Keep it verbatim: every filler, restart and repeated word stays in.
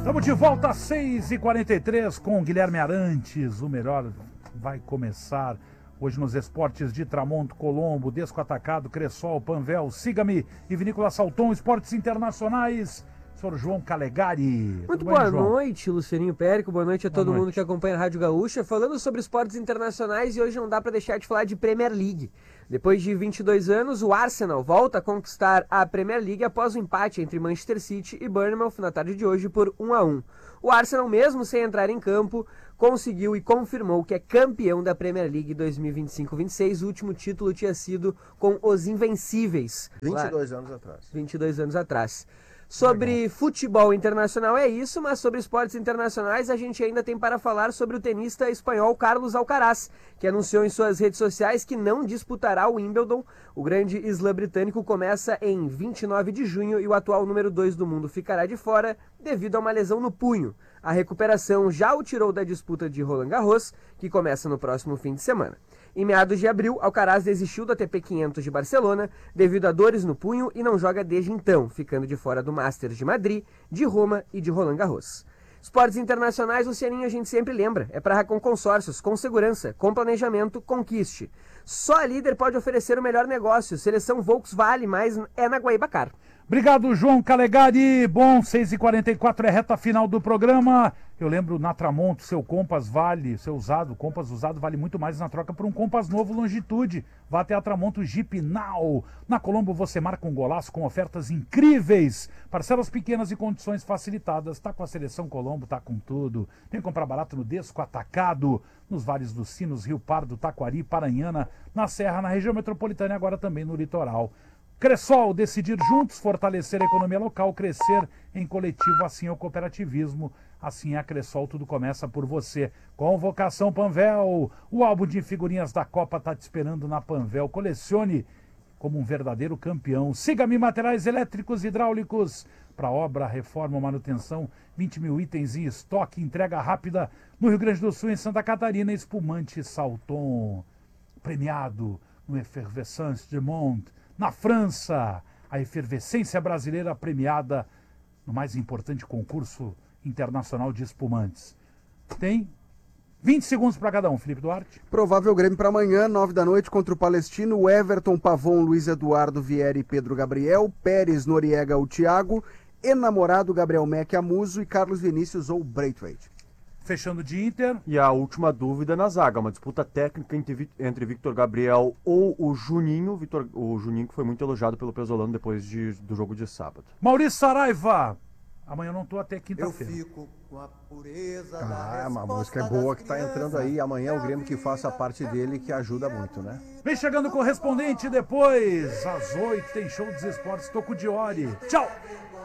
Estamos de volta às seis e quarenta e três com o Guilherme Arantes. O melhor vai começar hoje nos esportes de Tramonto, Colombo, Desco Atacado, Cressol, Panvel, Siga-me e Vinícola Salton, esportes internacionais. Senhor João Calegari. Muito boa noite, Lucianinho Périco. Boa noite a todo mundo que acompanha a Rádio Gaúcha. Falando sobre esportes internacionais, e hoje não dá para deixar de falar de Premier League. Depois de vinte e dois anos, o Arsenal volta a conquistar a Premier League após o empate entre Manchester City e Bournemouth na tarde de hoje por um a um. O Arsenal, mesmo sem entrar em campo, conseguiu e confirmou que é campeão da Premier League dois mil e vinte e cinco vinte e seis. O último título tinha sido com os Invencíveis. vinte e dois anos atrás. vinte e dois anos atrás. Sobre Legal. Futebol internacional é isso, mas sobre esportes internacionais a gente ainda tem para falar sobre o tenista espanhol Carlos Alcaraz, que anunciou em suas redes sociais que não disputará o Wimbledon. O grande slam britânico começa em vinte e nove de junho e o atual número dois do mundo ficará de fora devido a uma lesão no punho. A recuperação já o tirou da disputa de Roland Garros, que começa no próximo fim de semana. Em meados de abril, Alcaraz desistiu do A T P quinhentos de Barcelona devido a dores no punho e não joga desde então, ficando de fora do Masters de Madrid, de Roma e de Roland Garros. Esportes internacionais, Lucianinho, a gente sempre lembra, é para com consórcios, com segurança, com planejamento, conquiste. Só a Líder pode oferecer o melhor negócio, seleção Volkswagen, mas é na Guaibacar. Obrigado, João Calegari. Bom, seis e quarenta e quatro é reta final do programa. Eu lembro na Tramonto, seu Compass vale, seu usado, Compass usado vale muito mais na troca por um Compass novo Longitude. Vá até a Tramonto Jeep Now. Na Colombo você marca um golaço com ofertas incríveis. Parcelas pequenas e condições facilitadas. Tá com a seleção Colombo, tá com tudo. Tem que comprar barato no Desco Atacado. Nos vales dos Sinos, Rio Pardo, Taquari, Paranhana, na Serra, na região metropolitana e agora também no litoral. Cressol, decidir juntos, fortalecer a economia local, crescer em coletivo, assim é o cooperativismo, assim é a Cressol, tudo começa por você. Convocação Panvel, o álbum de figurinhas da Copa está te esperando na Panvel, colecione como um verdadeiro campeão. Siga-me Materiais Elétricos e Hidráulicos, para obra, reforma, manutenção, vinte mil itens em estoque, entrega rápida no Rio Grande do Sul, em Santa Catarina, espumante Salton, premiado no Effervescence de Monde. Na França, a efervescência brasileira premiada no mais importante concurso internacional de espumantes. Tem vinte segundos para cada um, Felipe Duarte. Provável Grêmio para amanhã, nove da noite, contra o Palestino, Everton, Pavon, Luiz Eduardo, Vieri e Pedro Gabriel, Pérez, Noriega, o Thiago, Enamorado, Gabriel Meck, Amuso e Carlos Vinícius ou Braithwaite. Fechando de Inter. E a última dúvida na zaga, uma disputa técnica entre, entre Victor Gabriel ou o Juninho. Victor, o Juninho que foi muito elogiado pelo Pesolano depois de, do jogo de sábado. Maurício Saraiva. Amanhã eu não tô até quinta-feira. Eu fico com a pureza ah, da uma música é boa que tá entrando aí. Amanhã é o Grêmio que faça a parte dele, que ajuda muito, né? Vem chegando o correspondente depois. Às oito tem show dos esportes Toco de Ori. Tchau!